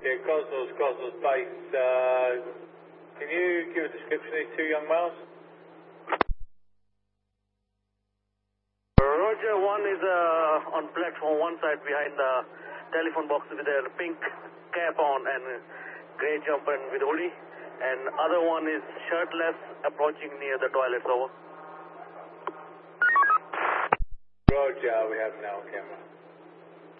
Yeah, Cosmos base. Can you give a description of these two young males? Roger, one is on platform one side behind the telephone box with a pink cap on and grey jumper and with hoodie. And other one is shirtless approaching near the toilets. Over. Roger, we have now on camera.